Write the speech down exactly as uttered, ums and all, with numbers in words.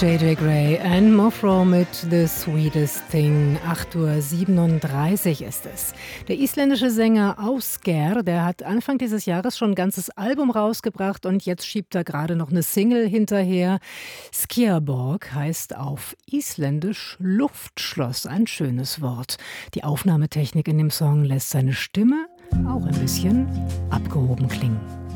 J J Grey and Mofro mit The Sweetest Thing. acht Uhr siebenunddreißig ist es. Der isländische Sänger Ásgeir, der hat Anfang dieses Jahres schon ein ganzes Album rausgebracht und jetzt schiebt er gerade noch eine Single hinterher. Skjærborg heißt auf Isländisch Luftschloss, ein schönes Wort. Die Aufnahmetechnik in dem Song lässt seine Stimme auch ein bisschen abgehoben klingen.